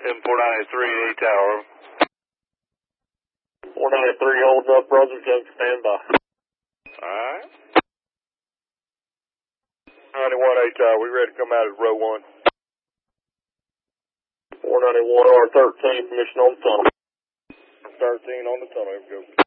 M493, A Tower. 493 holding up, Brunswick Junction, stand by. Alright. 91, A Tower, we ready to come out at row 1. 491 R13, permission on the tunnel. 13 on the tunnel, here we go.